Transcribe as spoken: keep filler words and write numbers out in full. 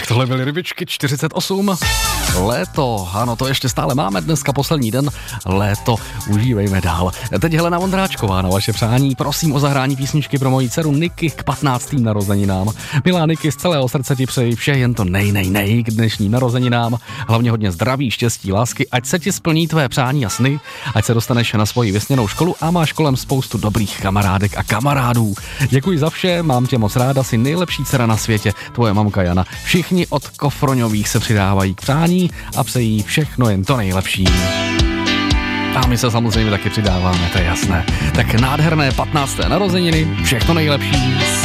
Tak tohle byly Rybičky čtyřicet osm. Léto, ano, to ještě stále máme, dneska poslední den, léto, užívejme dál. Teď Helena Vondráčková na vaše přání, prosím o zahrání písničky pro moji dceru Niky k patnáctým narozeninám. Milá Niky, z celého srdce ti přeji vše jen to nej, nej, nej k dnešním narozeninám, hlavně hodně zdraví, štěstí, lásky, ať se ti splní tvé přání a sny, ať se dostaneš na svoji vysněnou školu a máš kolem spoustu dobrých kamarádek a kamarádů. Děkuji za vše, mám tě moc ráda, jsi nejlepší dcera na světě, tvoje mamka Jana. Všichni od Kofroňových se přidávají k přání a přejí všechno jen to nejlepší. A my se samozřejmě taky přidáváme, to je jasné. Tak nádherné patnácté narozeniny, všechno nejlepší.